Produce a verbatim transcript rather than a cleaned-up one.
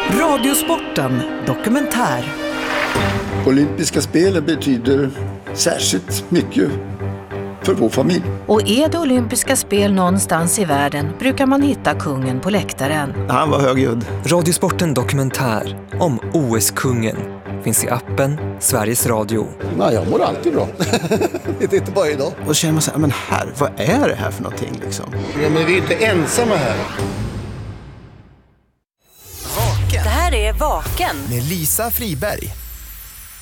Radiosporten dokumentär. Olympiska spelen betyder särskilt mycket för vår familj. Och är det olympiska spel någonstans i världen brukar man hitta kungen på läktaren. Han var högljudd. Radiosporten dokumentär om O S-kungen finns i appen Sveriges Radio. Nej, jag mår alltid bra. Det är inte bara idag. Och så känner man så här, men här, vad är det här för någonting liksom? Ja, men vi är inte ensamma här. Det här är Vaken med Lisa Friberg.